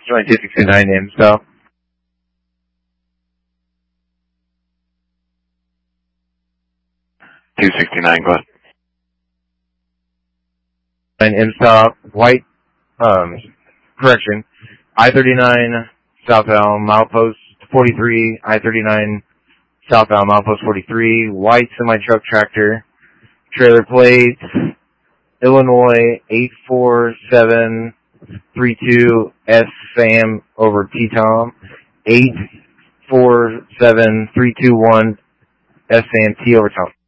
Joint 269 install. Go ahead. And install, white, correction, I-39 southbound, milepost 43, I-39 southbound, milepost 43, white semi-truck tractor, trailer plate, Illinois 84732 S Sam over T Tom, 847321 S Sam T over Tom.